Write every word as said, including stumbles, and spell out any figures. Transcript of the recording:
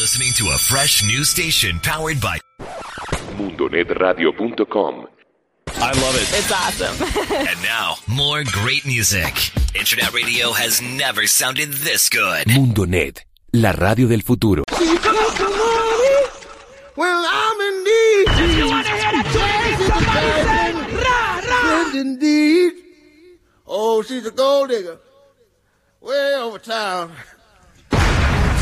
listening to a fresh new station powered by mundo net radio punto com. I love it. It's awesome. And now, more great music. Internet radio has never sounded this good. MundoNet, la radio del futuro. Well, I'm in need. If you want to hear that jazz, somebody say, rah, rah. Yes, indeed. Oh, she's a gold digger. Way over town.